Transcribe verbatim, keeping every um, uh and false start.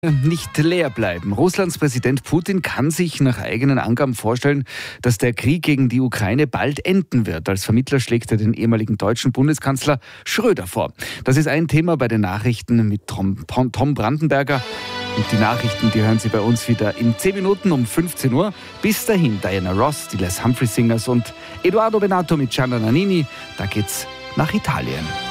Nicht leer bleiben. Russlands Präsident Putin kann sich nach eigenen Angaben vorstellen, dass der Krieg gegen die Ukraine bald enden wird. Als Vermittler schlägt er den ehemaligen deutschen Bundeskanzler Schröder vor. Das ist ein Thema bei den Nachrichten mit Tom, Tom Brandenberger. Und die Nachrichten, die hören Sie bei uns wieder in zehn Minuten um fünfzehn Uhr. Bis dahin Diana Ross, die Les Humphrey Singers und Edoardo Bennato mit Gianna Nannini. Da geht's nach Italien.